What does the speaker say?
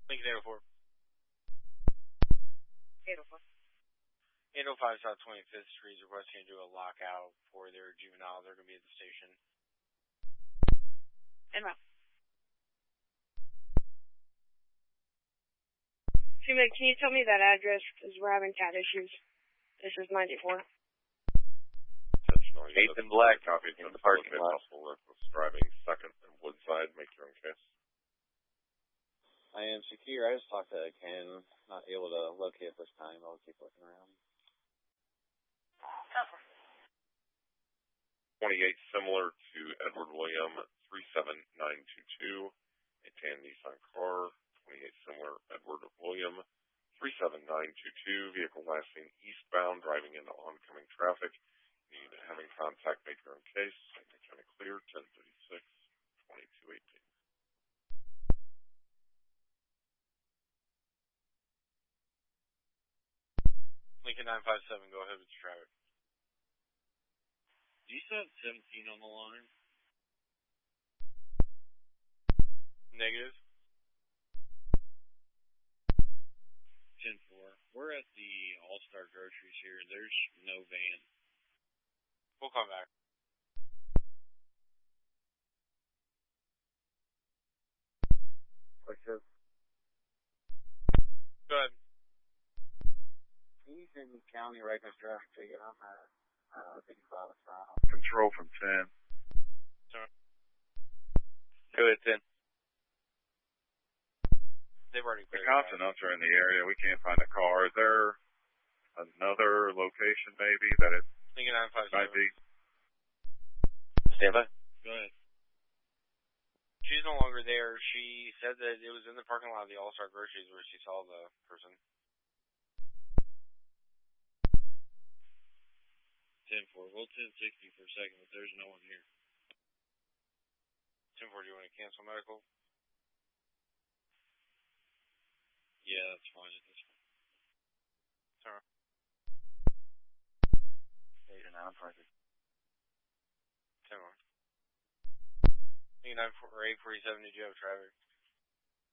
Lincoln 804. 804. 805 South 25th Street is requesting to do a lockout for their juveniles. They're going to be at the station. En route. Can you tell me that address? Because we're having cat issues. This is 94. Nathan Black, copy in the parking lot. Driving 2nd and Woodside, make your own case. I am Shakir. I just talked to Ken. Not able to locate this time. I'll keep looking around. 28, similar to Edward William, 37922. A tan Nissan car. 28, similar Edward William, 37922. Vehicle lasting eastbound, driving into oncoming traffic. Need having contact, make your own case. Kind of clear, 1036, 2218. Lincoln 957, go ahead with your traffic. Do you still have 17 on the line? Negative. 10-4. We're at the All-Star Groceries here. There's no van. We'll come back. Quick, Go ahead. Eastern County regular traffic ticket. I'm at 55 south. Control from 10. Sorry. Go ahead, 10. They've already The cleared Continentals are in the area. We can't find a car. Is there another location maybe that it Lincoln might 957. be? Stand by. Go ahead. She's no longer there. She said that it was in the parking lot of the All-Star Groceries where she saw the person. 10-4. We'll 1060 for a second, but there's no one here. 10-4, do you want to cancel medical? Yeah, that's fine at this point. Sorry. 8 or 9, probably. 10-1. Lincoln 847, did you have traffic?